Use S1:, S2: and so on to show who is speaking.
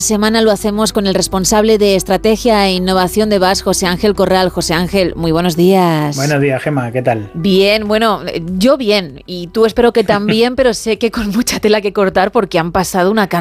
S1: Semana lo hacemos con el responsable de Estrategia e Innovación de BASF, José Ángel Corral. José Ángel, muy buenos días.
S2: Buenos días, Gemma, ¿qué tal?
S1: Bien, bueno, yo bien, y tú espero que también, pero sé que con mucha tela que cortar porque han pasado una cantidad